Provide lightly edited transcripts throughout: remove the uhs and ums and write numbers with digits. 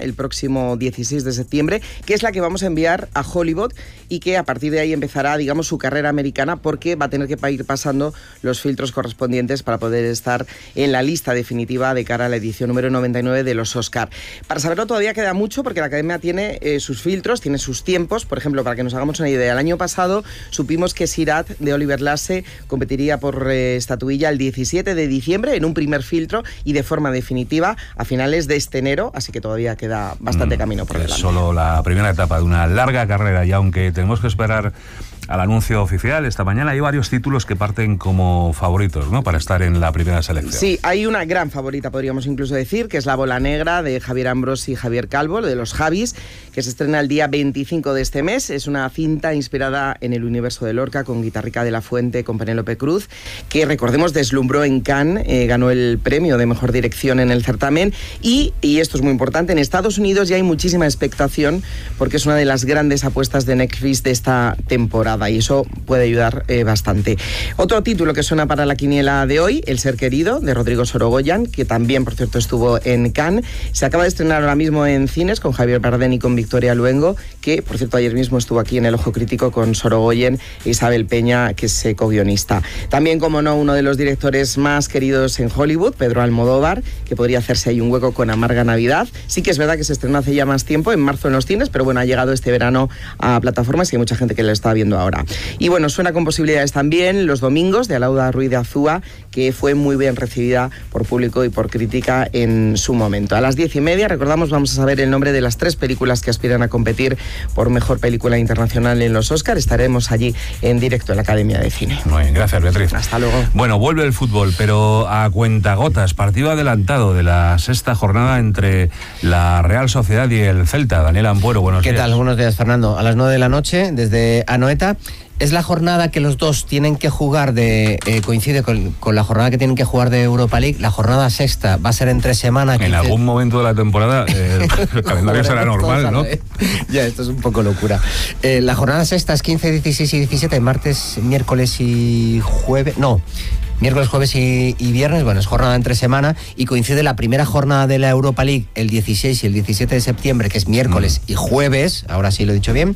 el próximo 16 de septiembre, que es la que vamos a enviar a Hollywood y que a partir de ahí empezará, digamos, su carrera americana, porque va a tener que ir pasando los filtros correspondientes para poder estar en la lista definitiva de cara a la edición número 99 de los Oscar. Para saberlo todavía queda mucho, porque la Academia tiene sus filtros, tiene sus tiempos. Por ejemplo, para que nos hagamos una idea, el año pasado supimos que Sirat, de Oliver Lasse, competiría por estatuilla el 17 de diciembre en un primer filtro y de forma definitiva a finales de este enero, así que todavía queda bastante camino por delante. Solo la primera etapa de una larga carrera, y aunque tenemos que esperar al anuncio oficial esta mañana, hay varios títulos que parten como favoritos, ¿no?, para estar en la primera selección. Sí, hay una gran favorita, podríamos incluso decir, que es La Bola Negra, de Javier Ambrosi y Javier Calvo, de los Javis, que se estrena el día 25 de este mes. Es una cinta inspirada en el universo de Lorca, con Guitarrica de la Fuente, con Penélope Cruz, que, recordemos, deslumbró en Cannes, ganó el premio de mejor dirección en el certamen, y esto es muy importante, en Estados Unidos ya hay muchísima expectación, porque es una de las grandes apuestas de Netflix de esta temporada, y eso puede ayudar bastante. Otro título que suena para la quiniela de hoy, El Ser Querido, de Rodrigo Sorogoyan, que también, por cierto, estuvo en Cannes. Se acaba de estrenar ahora mismo en cines con Javier Bardem y con Victoria Luengo, que, por cierto, ayer mismo estuvo aquí en El Ojo Crítico con Sorogoyen e Isabel Peña, que es co-guionista. También, como no, uno de los directores más queridos en Hollywood, Pedro Almodóvar, que podría hacerse ahí un hueco con Amarga Navidad. Sí que es verdad que se estrenó hace ya más tiempo, en marzo en los cines, pero bueno, ha llegado este verano a plataformas y hay mucha gente que lo está viendo ahora. Y bueno, suena con posibilidades también Los Domingos, de Alauda Ruiz de Azúa, que fue muy bien recibida por público y por crítica en su momento. A las 10:30, recordamos, vamos a saber el nombre de las 3 películas que aspiran a competir por mejor película internacional en los Oscar. Estaremos allí en directo en la Academia de Cine. Muy bien, gracias, Beatriz. Hasta luego. Bueno, vuelve el fútbol, pero a cuentagotas. Partido adelantado de la 6ª jornada entre la Real Sociedad y el Celta. Daniel Ampuero, buenos días. ¿Qué tal? Buenos días, Fernando. A las 9 de la noche, desde Anoeta. Es la jornada que los dos tienen que jugar coincide con la jornada que tienen que jugar de Europa League. La jornada 6ª va a ser entre semana. En algún momento de la temporada el calendario será normal, ¿no? Ya, esto es un poco locura. La jornada 6ª es 15, 16 y 17, martes, miércoles y jueves. No. Miércoles, jueves y viernes, bueno, es jornada entre semana, y coincide la primera jornada de la Europa League el 16 y el 17 de septiembre, que es miércoles y jueves, ahora sí lo he dicho bien,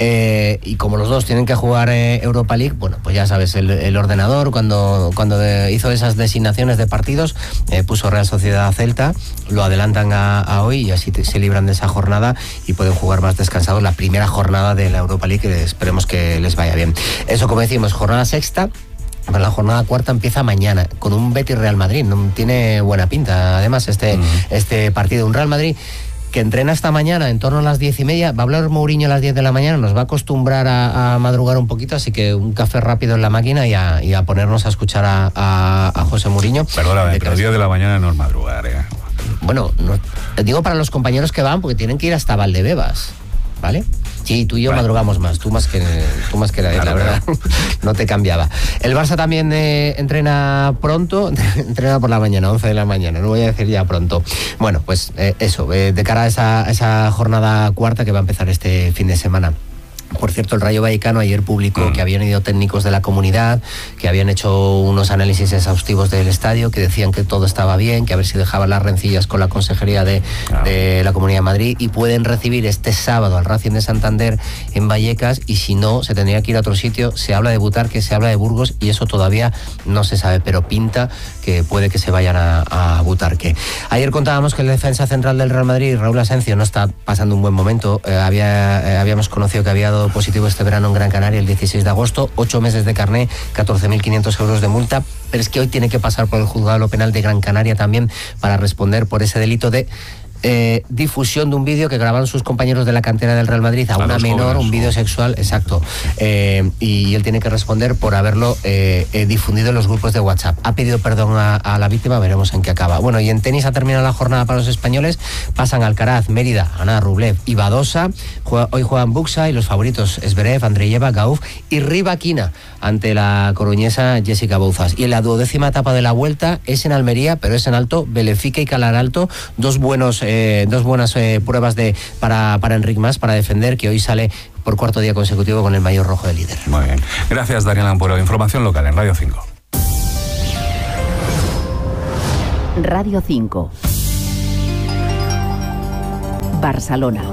y como los dos tienen que jugar Europa League, bueno, pues ya sabes, el ordenador cuando hizo esas designaciones de partidos, puso Real Sociedad Celta, lo adelantan a hoy y así se libran de esa jornada y pueden jugar más descansados la primera jornada de la Europa League, que esperemos que les vaya bien. Eso, como decimos, jornada 6ª. Pero la jornada 4ª empieza mañana con un Betis Real Madrid. No tiene buena pinta, además, este partido. Un Real Madrid que entrena esta mañana en torno a las 10:30. Va a hablar Mourinho a las 10 de la mañana. Nos va a acostumbrar a madrugar un poquito, así que un café rápido en la máquina y a ponernos a escuchar a José Mourinho. Perdóname, pero 10 de la mañana no es madrugar, ¿eh? Bueno, no, digo para los compañeros que van, porque tienen que ir hasta Valdebebas, ¿vale? Sí, tú y yo madrugamos más, tú más que nadie, la verdad, no te cambiaba. El Barça también entrena pronto, entrena por la mañana, 11 de la mañana, no voy a decir ya pronto. Bueno, pues eso, de cara a esa jornada 4ª que va a empezar este fin de semana. Por cierto, el Rayo Vallecano ayer publicó que habían ido técnicos de la comunidad, que habían hecho unos análisis exhaustivos del estadio, que decían que todo estaba bien, que a ver si dejaban las rencillas con la consejería de la Comunidad de Madrid, y pueden recibir este sábado al Racing de Santander en Vallecas, y si no, se tendría que ir a otro sitio. Se habla de Butarque, se habla de Burgos, y eso todavía no se sabe, pero pinta que puede que se vayan a Butarque. Ayer contábamos que el defensa central del Real Madrid, Raúl Asencio, no está pasando un buen momento. Habíamos conocido que había dado positivo este verano en Gran Canaria el 16 de agosto, 8 meses de carné, 14.500 euros de multa, pero es que hoy tiene que pasar por el juzgado penal de Gran Canaria también para responder por ese delito de difusión de un vídeo que grabaron sus compañeros de la cantera del Real Madrid a una menor, un vídeo sexual, exacto, y él tiene que responder por haberlo difundido en los grupos de WhatsApp. Ha pedido perdón a la víctima, veremos en qué acaba. Bueno, y en tenis ha terminado la jornada para los españoles, pasan Alcaraz, Mérida, Ana Rublev y Badosa. Hoy juegan Buxa y los favoritos Zverev, Andreeva, Gauff y Rivaquina ante la coruñesa Jessica Bouzas. Y en la 12ª etapa de la Vuelta es en Almería, pero es en alto, Belefica y Calaralto, dos buenas pruebas para Enric Mas, para defender, que hoy sale por 4º día consecutivo con el maillot rojo de líder. Muy bien. Gracias, Daniel Ampuero. Información local en Radio 5. Radio 5. Barcelona.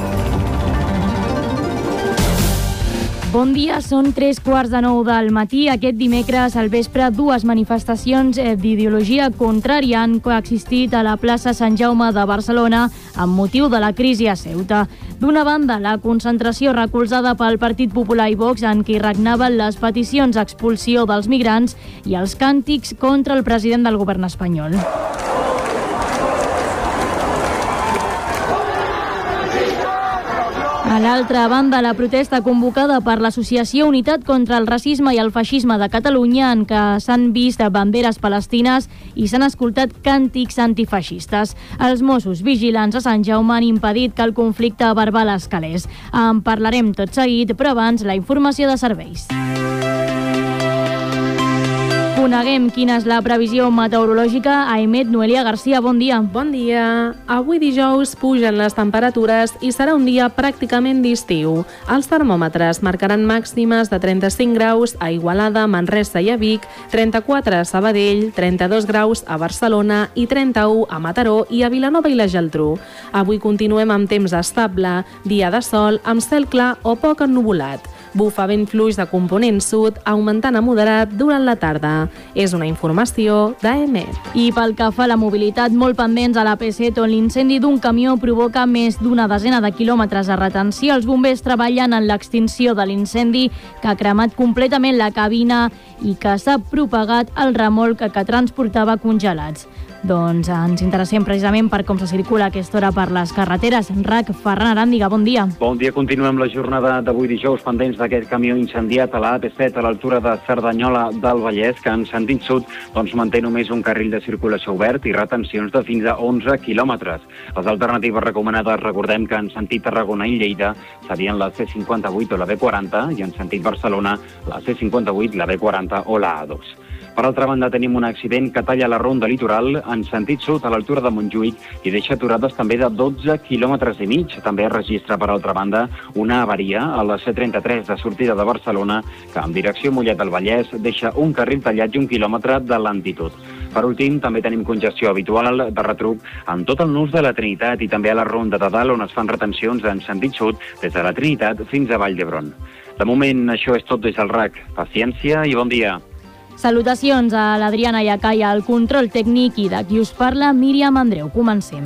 Bon dia, són 3:15 del matí. Aquest dimecres al vespre, dues manifestacions d'ideologia contrària han coexistit a la plaça Sant Jaume de Barcelona amb motiu de la crisi a Ceuta. D'una banda, la concentració recolzada pel Partit Popular i Vox, en què regnaven les peticions d'expulsió dels migrants i els càntics contra el president del govern espanyol. A l'altra banda, la protesta convocada per l'Associació Unitat contra el Racisme i el Feixisme de Catalunya, en què s'han vist banderes palestines i s'han escoltat càntics antifeixistes. Els Mossos vigilants a Sant Jaume han impedit que el conflicte verbal escalés. En parlarem tot seguit, però abans la informació de serveis. Coneguem quina és la previsió meteorològica. Aimet Noelia Garcia, bon dia. Bon dia. Avui dijous pugen les temperatures i serà un dia pràcticament d'estiu. Els termòmetres marcaran màximes de 35 graus a Igualada, Manresa i a Vic, 34 a Sabadell, 32 graus a Barcelona i 31 a Mataró i a Vilanova i la Geltrú. Avui continuem amb temps estable, dia de sol amb cel clar o poc ennuvolat. Bufa vent fluix de component sud, augmentant a moderat durant la tarda. És una informació d'AEMET. I pel que fa a la mobilitat, molt pendents a la P7, on l'incendi d'un camió provoca més d'una desena de quilòmetres de retenció. Els bombers treballen en l'extinció de l'incendi, que ha cremat completament la cabina i que s'ha propagat al remolc que transportava congelats. Doncs ens interessem precisament per com se circula a aquesta hora per les carreteres. RAC, Ferran Aràndiga, bon dia. Bon dia, continuem la jornada d'avui dijous pendents d'aquest camió incendiat a la AP7 a l'altura de Cerdanyola del Vallès, que en sentit sud manté només un carril de circulació obert i retencions de fins a 11 quilòmetres. Les alternatives recomanades, recordem que en sentit Tarragona i Lleida serien la C58 o la B40 i en sentit Barcelona la C58, la B40 o la A2. Per altra banda, tenim un accident que talla la ronda litoral en sentit sud a l'altura de Montjuïc i deixa aturades també de 12 quilòmetres i mig. També es registra, per altra banda, una avaria a la C33 de sortida de Barcelona que en direcció Mollet del Vallès deixa un carril tallat i 1 quilòmetre de lentitud. Per últim, també tenim congestió habitual de retruc en tot el nus de la Trinitat i també a la ronda de dalt on es fan retencions en sentit sud des de la Trinitat fins a Vall d'Hebron. De moment, això és tot des del RAC. Paciència i bon dia. Salutacions a l'Adriana Iacaia, al control tècnic, i de qui us parla, Míriam Andreu. Comencem.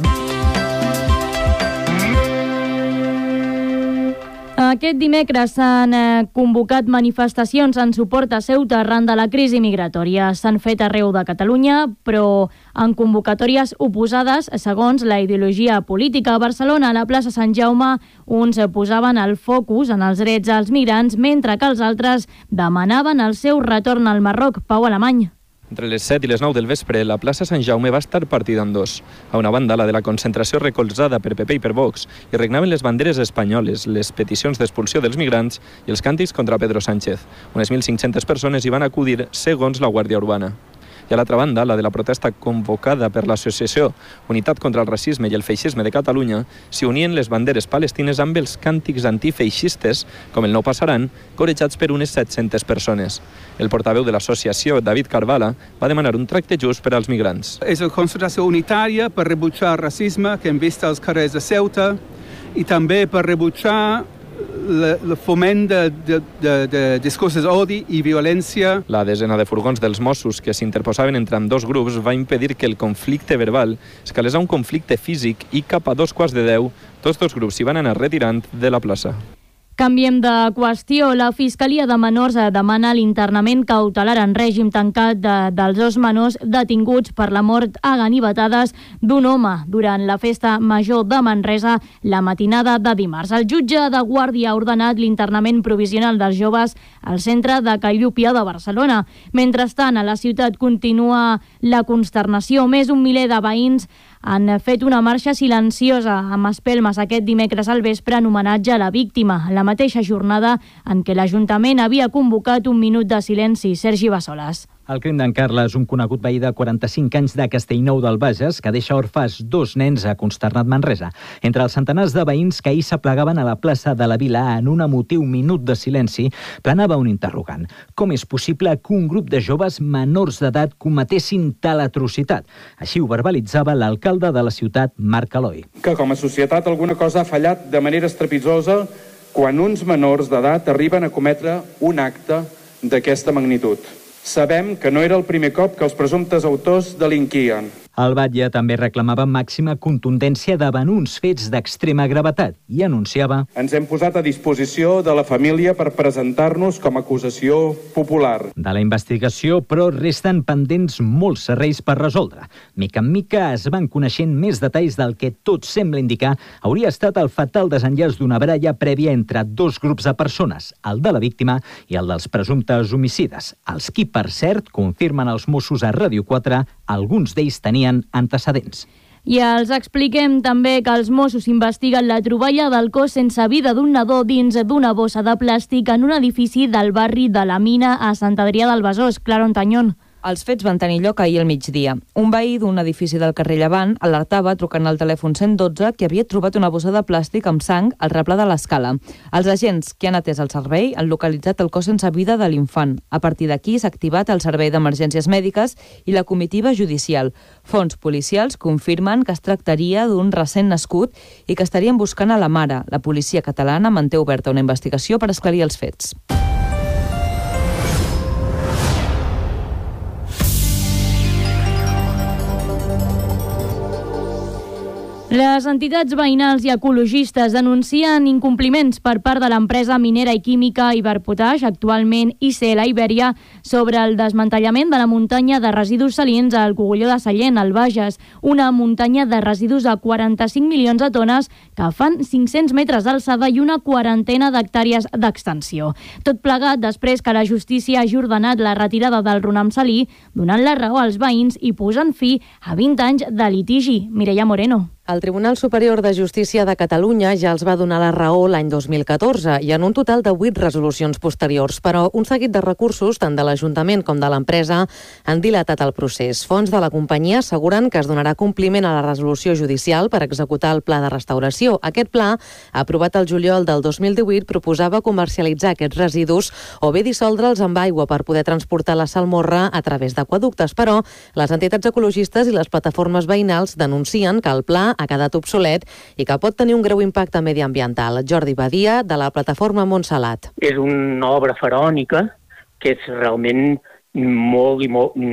Aquest dimecres s'han convocat manifestacions en suport a Ceuta arran de la crisi migratòria. S'han fet arreu de Catalunya, però en convocatòries oposades, segons la ideologia política. A Barcelona, a la plaça Sant Jaume, uns posaven el focus en els drets als migrants, mentre que els altres demanaven el seu retorn al Marroc. Pau Alemany. Entre les 7 i les 9 del vespre, la plaça Sant Jaume va estar partida en dos. A una banda, la de la concentració recolzada per PP i per Vox, i regnaven les banderes espanyoles, les peticions d'expulsió dels migrants i els càntics contra Pedro Sánchez. Unes 1.500 persones hi van acudir, segons la Guàrdia Urbana. I a l'altra banda, la de la protesta convocada per l'Associació Unitat contra el Racisme i el Feixisme de Catalunya, s'hi unien les banderes palestines amb els càntics antifeixistes, com el No passaran, corejats per unes 700 persones. El portaveu de l'associació, David Carvala, va demanar un tracte just per als migrants. És una concentració unitària per rebutjar el racisme que hem vist als carrers de Ceuta i també per rebutjar el foment de discursos d'odi i violència. La desena de furgons dels Mossos que s'interposaven entre ambdós grups va impedir que el conflicte verbal escalés a un conflicte físic i cap a 2:15 tots dos grups s'hi van anar retirant de la plaça. Canviem de qüestió. La Fiscalia de Menors demana l'internament cautelar en règim tancat dels dos menors detinguts per la mort a ganivetades d'un home durant la festa major de Manresa la matinada de dimarts. El jutge de guàrdia ha ordenat l'internament provisional dels joves al centre de Callúpia de Barcelona. Mentrestant, a la ciutat continua la consternació. Més d'un miler de veïns han fet una marxa silenciosa amb espelmes aquest dimecres al vespre en homenatge a la víctima, la mateixa jornada en què l'Ajuntament havia convocat un minut de silenci. Sergi Bassoles. El crim d'en Carles, un conegut veí de 45 anys de Castellnou del Bages, que deixa orfes 2 nens, ha consternat Manresa. Entre els centenars de veïns que ahir s'aplegaven a la plaça de la Vila en un emotiu minut de silenci, planava un interrogant. Com és possible que un grup de joves menors d'edat cometessin tal atrocitat? Així ho verbalitzava l'alcalde de la ciutat, Marc Aloi. Que com a societat alguna cosa ha fallat de manera estrepitosa quan uns menors d'edat arriben a cometre un acte d'aquesta magnitud. Sabem que no era el primer cop que els presumptes autors delinquien. El batlle també reclamava màxima contundència davant uns fets d'extrema gravetat i anunciava: Ens hem posat a disposició de la família per presentar-nos com a acusació popular. De la investigació, però, resten pendents molts serrells per resoldre. Mica en mica es van coneixent més detalls del que tot sembla indicar hauria estat el fatal desenllaç d'una baralla prèvia entre 2 grups de persones, el de la víctima i el dels presumptes homicides, els qui, per cert, confirmen els Mossos a Ràdio 4, alguns d'ells tenien antecedents. I els expliquem també que els Mossos investiguen la troballa del cos sense vida d'un nadó dins d'una bossa de plàstic en un edifici del barri de la Mina a Sant Adrià del Besòs. Clara Ontañón. Els fets van tenir lloc ahir al migdia. Un veí d'un edifici del carrer Llevant alertava trucant al telèfon 112 que havia trobat una bossa de plàstic amb sang al replà de l'escala. Els agents que han atès el servei han localitzat el cos sense vida de l'infant. A partir d'aquí s'ha activat el servei d'emergències mèdiques i la comitiva judicial. Fonts policials confirmen que es tractaria d'un recent nascut i que estarien buscant a la mare. La policia catalana manté oberta una investigació per esclarir els fets. Les entitats veïnals i ecologistes denuncien incompliments per part de l'empresa minera i química Iberpotash, actualment ICL Iberia, sobre el desmantellament de la muntanya de residus salins al Cogulló de Sallent, al Bages, una muntanya de residus de 45 milions de tones que fan 500 metres d'alçada i una quarantena d'hectàrees d'extensió. Tot plegat després que la justícia hagi ordenat la retirada del runam salí, donant la raó als veïns i posant fi a 20 anys de litigi. Mireia Moreno. El Tribunal Superior de Justícia de Catalunya ja els va donar la raó l'any 2014 i en un total de 8 resolucions posteriors, però un seguit de recursos, tant de l'Ajuntament com de l'empresa, han dilatat el procés. Fonts de la companyia asseguren que es donarà compliment a la resolució judicial per executar el pla de restauració. Aquest pla, aprovat el juliol del 2018, proposava comercialitzar aquests residus o bé dissoldre'ls amb aigua per poder transportar la salmorra a través d'aquaductes, però les entitats ecologistes i les plataformes veïnals denuncien que el pla ha quedat obsolet i que pot tenir un greu impacte mediambiental. Jordi Badia, de la plataforma Montsalat. És una obra faraònica que és realment molt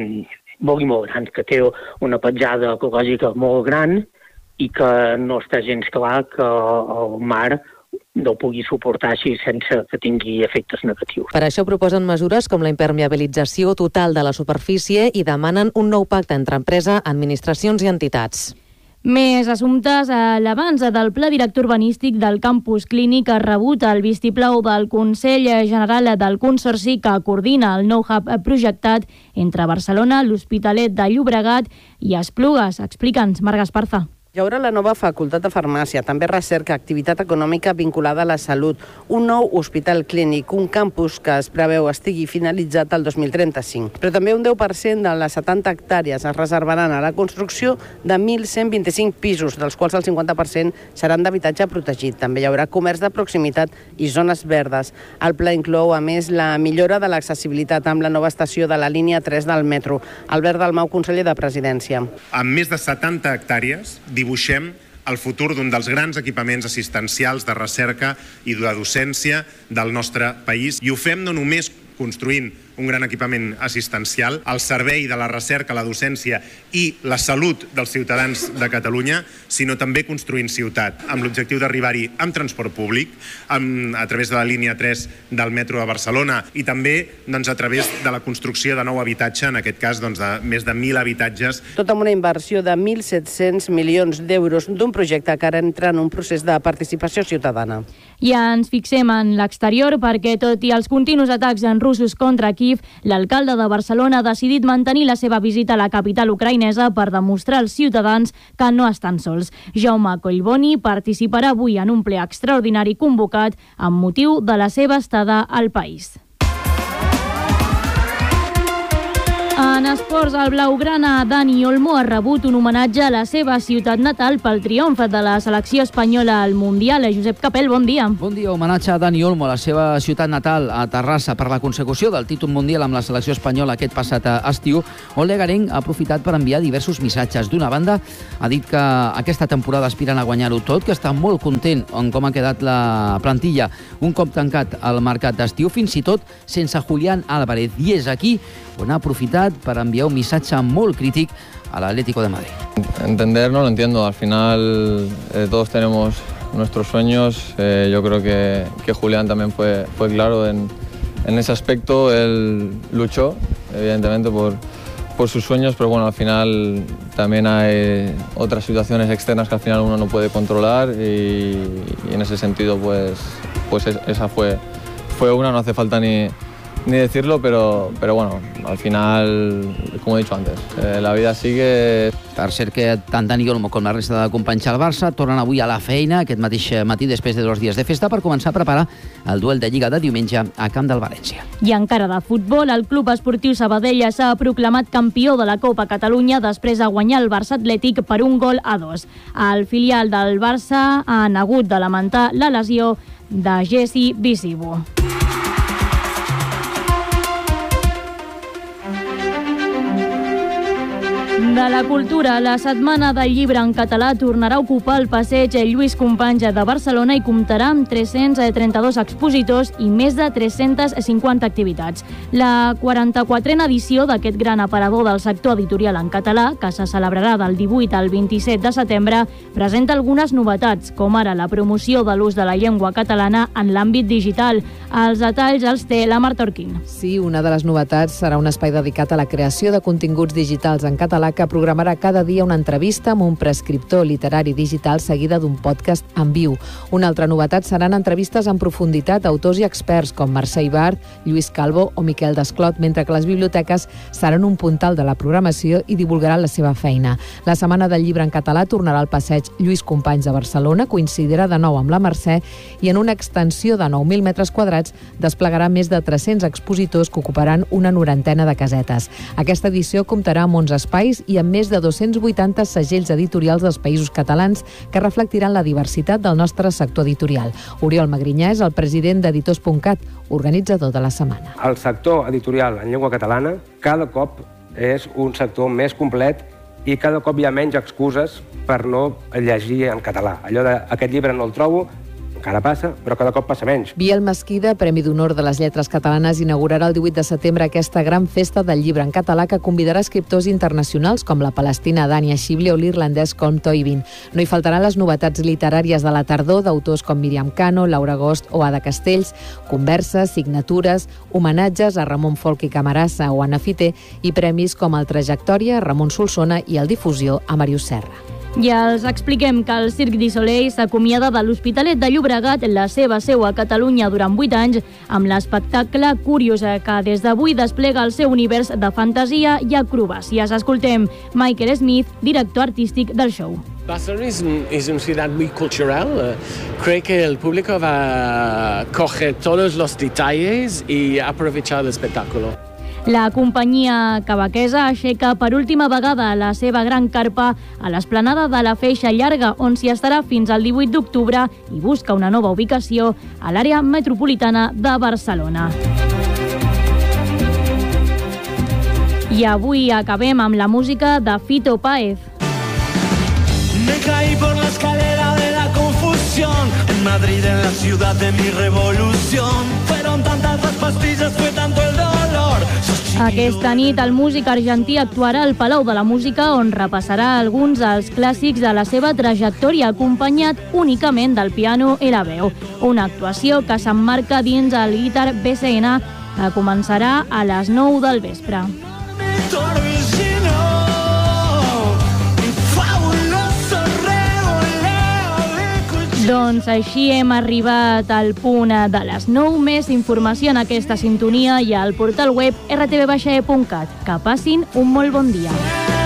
gran, que té una petjada ecològica molt gran i que no està gens clar que el mar no pugui suportar així sense que tingui efectes negatius. Per això proposen mesures com la impermeabilització total de la superfície i demanen un nou pacte entre empresa, administracions i entitats. Més assumptes. L'abans del Pla Director Urbanístic del Campus Clínic ha rebut el vistiplau del Consell General del Consorci que coordina el nou hub projectat entre Barcelona, l'Hospitalet de Llobregat i Esplugues. Explica'ns, Marc Esparza. Hi haurà la nova facultat de farmàcia, també recerca, activitat econòmica vinculada a la salut, un nou hospital clínic, un campus que es preveu estigui finalitzat el 2035. Però també un 10% de les 70 hectàrees es reservaran a la construcció de 1.125 pisos, dels quals el 50% seran d'habitatge protegit. També hi haurà comerç de proximitat i zones verdes. El pla inclou, a més, la millora de l'accessibilitat amb la nova estació de la línia 3 del metro. Albert Dalmau, conseller de Presidència. Amb més de 70 hectàrees, dibuixem el futur d'un dels grans equipaments assistencials de recerca i de docència del nostre país. I ho fem no només construint un gran equipament assistencial, al servei de la recerca, la docència i la salut dels ciutadans de Catalunya, sinó també construint ciutat, amb l'objectiu d'arribar-hi amb transport públic, a través de la línia 3 del metro de Barcelona i també a través de la construcció de nou habitatge, en aquest cas de més de 1.000 habitatges. Tot amb una inversió de 1.700 milions d'euros d'un projecte que ara entra en un procés de participació ciutadana. I ens fixem en l'exterior perquè, tot i els continus atacs russos contra Kíev, l'alcalde de Barcelona ha decidit mantenir la seva visita a la capital ucraïnesa per demostrar als ciutadans que no estan sols. Jaume Collboni participarà avui en un ple extraordinari convocat amb motiu de la seva estada al país. En esports, el blaugrana Dani Olmo ha rebut un homenatge a la seva ciutat natal pel triomf de la selecció espanyola al Mundial. Josep Capell, bon dia. Bon dia, homenatge a Dani Olmo, a la seva ciutat natal, a Terrassa, per la consecució del títol mundial amb la selecció espanyola aquest passat estiu. Ole Garenc ha aprofitat per enviar diversos missatges. D'una banda, ha dit que aquesta temporada aspiren a guanyar-ho tot, que està molt content en com ha quedat la plantilla un cop tancat el mercat d'estiu, fins i tot sense Julián Álvarez. I és aquí on ha aprofitat per enviar un missatge molt crític al Atlético de Madrid. Entender no lo entiendo, al final todos tenemos nuestros sueños, yo creo que Julián también fue claro en ese aspecto, él luchó evidentemente por sus sueños, pero bueno, al final también hay otras situaciones externas que al final uno no puede controlar y en ese sentido pues esa fue una, no hace falta ni decirlo, pero bueno, al final, como he dicho antes, la vida sigue. Per cert que tant Dani Olmo com la resta de companys al Barça tornen avui a la feina aquest mateix matí després de 2 dies de festa per començar a preparar el duel de Lliga de diumenge a Camp del València. I encara de futbol, el Club Esportiu Sabadell s'ha proclamat campió de la Copa Catalunya després de guanyar el Barça Atlètic per 1-2. El filial del Barça ha hagut de lamentar la lesió de Jesse Visibo. De la cultura, la Setmana del Llibre en català tornarà a ocupar el passeig Lluís Companys de Barcelona i comptarà amb 332 expositors i més de 350 activitats. La 44a edició d'aquest gran aparador del sector editorial en català, que se celebrarà del 18 al 27 de setembre, presenta algunes novetats, com ara la promoció de l'ús de la llengua catalana en l'àmbit digital. Els detalls els té la Marta Orquín. Sí, una de les novetats serà un espai dedicat a la creació de continguts digitals en català que programarà cada dia una entrevista amb un prescriptor literari digital seguida d'un podcast en viu. Una altra novetat seran entrevistes en profunditat a autors i experts com Mercè Ibart, Lluís Calvo o Miquel Desclot, mentre que les biblioteques seran un puntal de la programació i divulgaran la seva feina. La Setmana del Llibre en català tornarà al passeig Lluís Companys de Barcelona, coincidirà de nou amb la Mercè i en una extensió de 9.000 metres quadrats desplegarà més de 300 expositors que ocuparan una 90ena de casetes. Aquesta edició comptarà amb 11 espais i amb més de 280 segells editorials dels països catalans que reflectiran la diversitat del nostre sector editorial. Oriol Magrinyà és el president d'Editors.cat, organitzador de la setmana. El sector editorial en llengua catalana cada cop és un sector més complet i cada cop hi ha menys excuses per no llegir en català. Allò de aquest llibre no el trobo, encara passa, però cada cop passa menys. Biel Mesquida, Premi d'Honor de les Lletres Catalanes, inaugurarà el 18 de setembre aquesta gran festa del llibre en català que convidarà escriptors internacionals com la palestina Dania Schible o l'irlandès Colm Toibin. No hi faltaran les novetats literàries de la tardor d'autors com Míriam Cano, Laura Agost o Ada Castells, converses, signatures, homenatges a Ramon Folch i Camarasa o Anna Fité i premis com el Trajectòria, Ramon Solsona i el Difusió a Màrius Serra. I els expliquem que el Cirque du Soleil s'acomiada de l'Hospitalet de Llobregat, la seva seu a Catalunya durant 8 anys, amb l'espectacle Curiosa, que des d'avui desplega el seu univers de fantasia i acrobàcies. Escoltem Michael Smith, director artístic del show. Barcelona es una ciudad muy cultural. Creo que el público va a coger todos los detalles y aprovechar el espectáculo. La companyia quebequesa aixeca per última vegada la seva gran carpa a l'esplanada de la Feixa Llarga, on s'hi estarà fins al 18 d'octubre i busca una nova ubicació a l'àrea metropolitana de Barcelona. I avui acabem amb la música de Fito Páez. Me caí por la escalera de la confusión. En Madrid, en la ciudad de mi revolución. Fueron tantas las pastillas, fue tanto el dolor. Aquesta nit el músic argentí actuarà al Palau de la Música, on repassarà alguns dels clàssics de la seva trajectòria, acompanyat únicament del piano i la veu. Una actuació que s'emmarca dins el Guitar BCN, que començarà a les 9 del vespre. Doncs així hem arribat al punt de les 9. Més informació en aquesta sintonia i al portal web rtv-e.cat. Que passin un molt bon dia.